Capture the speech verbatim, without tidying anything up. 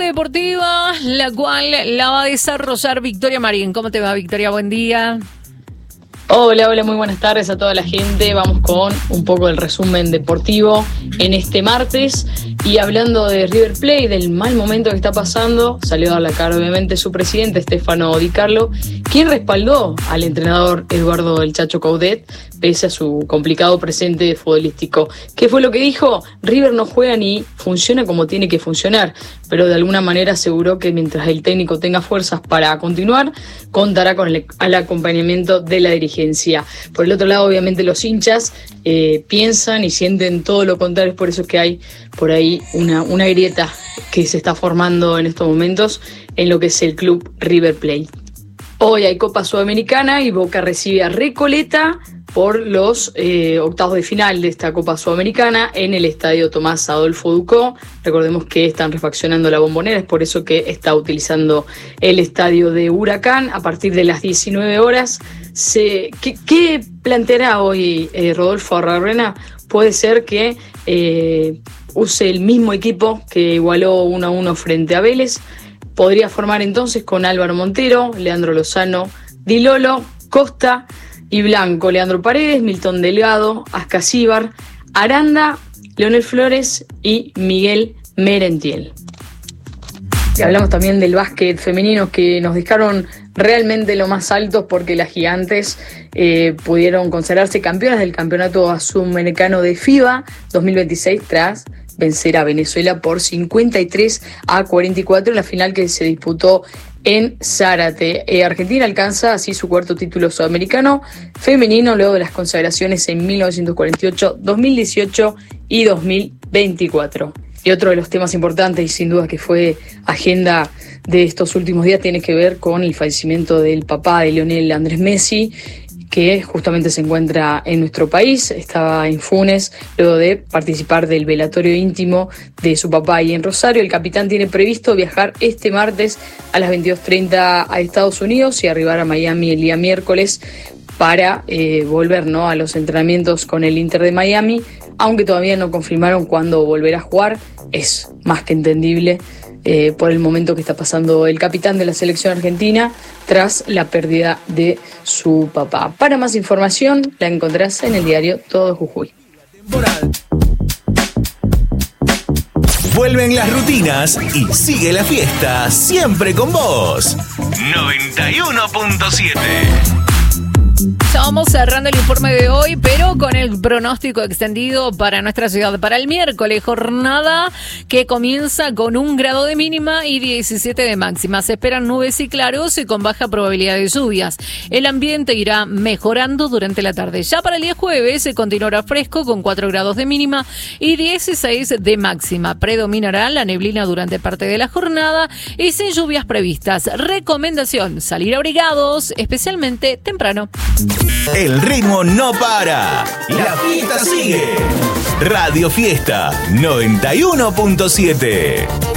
parte deportiva, la cual la va a desarrollar Victoria Marín. ¿Cómo te va, Victoria? Buen día. Hola, hola, muy buenas tardes a toda la gente. Vamos con un poco del resumen deportivo en este martes. Y hablando de River Plate, del mal momento que está pasando, salió a dar la cara obviamente su presidente, Stefano Di Carlo, quien respaldó al entrenador Eduardo El Chacho Coudet, pese a su complicado presente futbolístico. ¿Qué fue lo que dijo? River no juega ni funciona como tiene que funcionar, pero de alguna manera aseguró que mientras el técnico tenga fuerzas para continuar, contará con el, el acompañamiento de la dirigencia. Por el otro lado, obviamente los hinchas eh, piensan y sienten todo lo contrario, es por eso que hay por ahí una, una grieta que se está formando en estos momentos en lo que es el club River Plate. Hoy hay Copa Sudamericana y Boca recibe a Recoleta por los eh, octavos de final de esta Copa Sudamericana en el estadio Tomás Adolfo Ducó. Recordemos que están refaccionando la Bombonera, es por eso que está utilizando el estadio de Huracán a partir de las diecinueve horas. Se, ¿qué, ¿Qué planteará hoy eh, Rodolfo Arrarena? Puede ser que eh, use el mismo equipo que igualó uno a uno frente a Vélez. Podría formar entonces con Álvaro Montero, Leandro Lozano, Di Lolo, Costa y Blanco, Leandro Paredes, Milton Delgado, Ascasíbar, Aranda, Leonel Flores y Miguel Merentiel. Y hablamos también del básquet femenino, que nos dejaron realmente lo más altos porque las gigantes eh, pudieron consagrarse campeonas del campeonato sudamericano de FIBA dos mil veintiséis tras vencer a Venezuela por cincuenta y tres a cuarenta y cuatro en la final que se disputó en Zárate. Eh, Argentina alcanza así su cuarto título sudamericano femenino luego de las consagraciones en mil novecientos cuarenta y ocho, dos mil dieciocho y dos mil veinticuatro. Y otro de los temas importantes y sin duda que fue agenda de estos últimos días tiene que ver con el fallecimiento del papá de Lionel Andrés Messi, que justamente se encuentra en nuestro país. Estaba en Funes luego de participar del velatorio íntimo de su papá ahí en Rosario. El capitán tiene previsto viajar este martes a las veintidós treinta a Estados Unidos y arribar a Miami el día miércoles para eh, volver, ¿no?, a los entrenamientos con el Inter de Miami, aunque todavía no confirmaron cuándo volverá a jugar. Es más que entendible eh, por el momento que está pasando el capitán de la selección argentina tras la pérdida de su papá. Para más información la encontrás en el diario Todo Jujuy. Vuelven las rutinas y sigue la fiesta siempre con vos. noventa y uno punto siete. Ya vamos cerrando el informe de hoy, pero con el pronóstico extendido para nuestra ciudad para el miércoles. Jornada que comienza con un grado de mínima y diecisiete de máxima. Se esperan nubes y claros y con baja probabilidad de lluvias. El ambiente irá mejorando durante la tarde. Ya para el día jueves se continuará fresco con cuatro grados de mínima y dieciséis de máxima. Predominará la neblina durante parte de la jornada y sin lluvias previstas. Recomendación: salir abrigados, especialmente temprano. El ritmo no para. La fiesta sigue. Radio Fiesta noventa y uno punto siete.